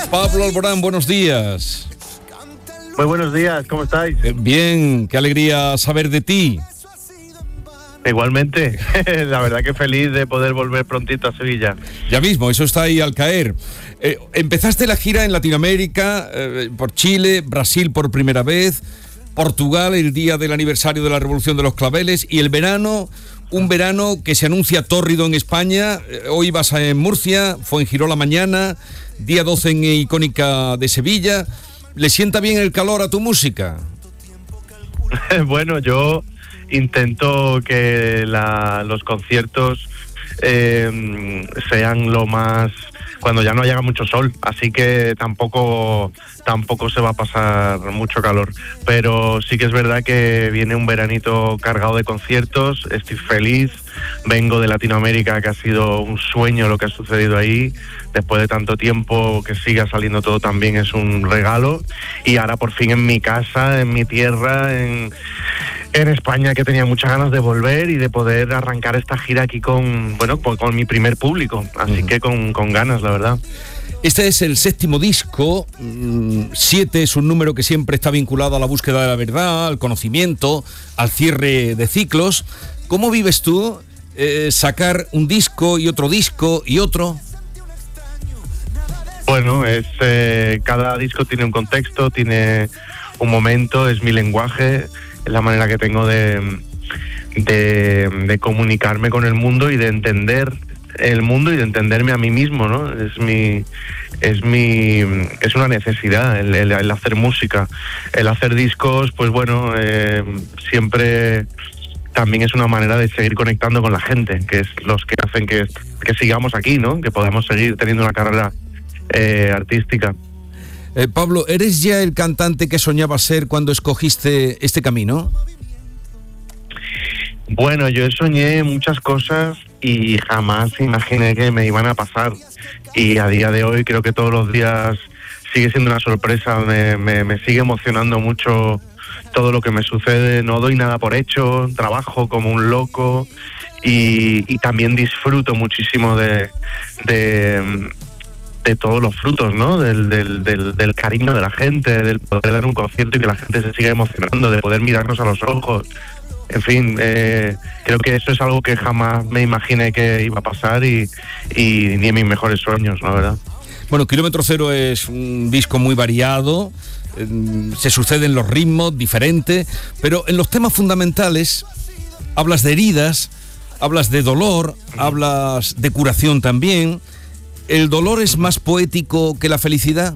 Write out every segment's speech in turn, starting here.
Pablo Alborán, buenos días. Muy buenos días, ¿cómo estáis? Bien, qué alegría saber de ti. Igualmente, la verdad que feliz de poder volver prontito a Sevilla. Ya mismo, eso está ahí al caer. Empezaste la gira en Latinoamérica, por Chile, Brasil por primera vez, Portugal el día del aniversario de la Revolución de los Claveles, y el verano, un verano que se anuncia tórrido en España. Hoy vas en Murcia, Fuengirola mañana, día 12 en Icónica de Sevilla. ¿Le sienta bien el calor a tu música? Bueno, yo intento que los conciertos sean lo más... cuando ya no haya mucho sol, así que tampoco se va a pasar mucho calor, pero sí que es verdad que viene un veranito cargado de conciertos. Estoy feliz, vengo de Latinoamérica, que ha sido un sueño lo que ha sucedido ahí, después de tanto tiempo que siga saliendo todo también es un regalo, y ahora por fin en mi casa, en mi tierra, en España, que tenía muchas ganas de volver y de poder arrancar esta gira aquí con mi primer público, así que con ganas, la verdad. Este es el 7º disco. 7 es un número que siempre está vinculado a la búsqueda de la verdad, al conocimiento, al cierre de ciclos. ¿Cómo vives tú sacar un disco y otro disco y otro? Bueno, cada disco tiene un contexto, tiene un momento, es mi lenguaje, es la manera que tengo de comunicarme con el mundo y de entender el mundo y de entenderme a mí mismo, ¿no? Es una necesidad el hacer música, el hacer discos, pues bueno, siempre también es una manera de seguir conectando con la gente, que es los que hacen que sigamos aquí, ¿no? Que podamos seguir teniendo una carrera artística. Pablo, ¿eres ya el cantante que soñabas ser cuando escogiste este camino? Bueno, yo soñé muchas cosas y jamás imaginé que me iban a pasar, y a día de hoy creo que todos los días sigue siendo una sorpresa. Me sigue emocionando mucho todo lo que me sucede, no doy nada por hecho, trabajo como un loco y también disfruto muchísimo de todos los frutos, ¿no? Del cariño de la gente, del poder dar un concierto y que la gente se siga emocionando, de poder mirarnos a los ojos. En fin, creo que eso es algo que jamás me imaginé que iba a pasar y ni en mis mejores sueños, la verdad. Bueno, Kilómetro Cero es un disco muy variado, se suceden los ritmos diferentes, pero en los temas fundamentales hablas de heridas, hablas de dolor, hablas de curación también. ¿El dolor es más poético que la felicidad?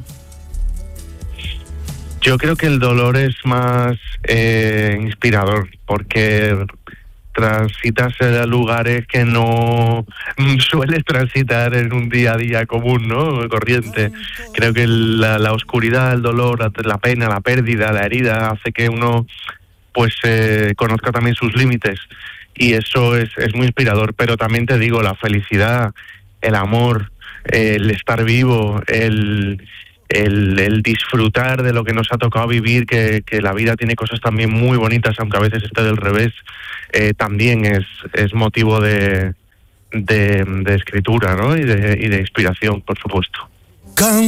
Yo creo que el dolor es más inspirador, porque transitas en lugares que no sueles transitar en un día a día común, ¿no? Corriente. Creo que la oscuridad, el dolor, la pena, la pérdida, la herida hace que uno pues conozca también sus límites, y eso es muy inspirador. Pero también te digo, la felicidad, el amor, el estar vivo, el disfrutar de lo que nos ha tocado vivir, que la vida tiene cosas también muy bonitas, aunque a veces esté del revés, también es motivo de escritura, ¿no? y de inspiración, por supuesto.